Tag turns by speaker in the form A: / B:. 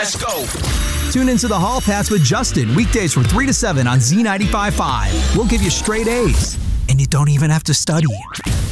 A: Let's go.
B: Tune into the Hall Pass with Justin, weekdays from 3 to 7 on Z95.5. We'll give you straight A's, and you don't even have to study.